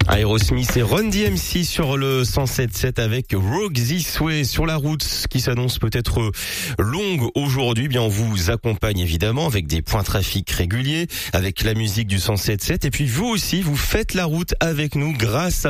Aerosmith et Run DMC sur le 107.7 avec Rock This Way sur la route qui s'annonce peut-être longue aujourd'hui. Bien, on vous accompagne évidemment avec des points trafic réguliers, avec la musique du 107.7 et puis vous aussi, vous faites la route avec nous grâce à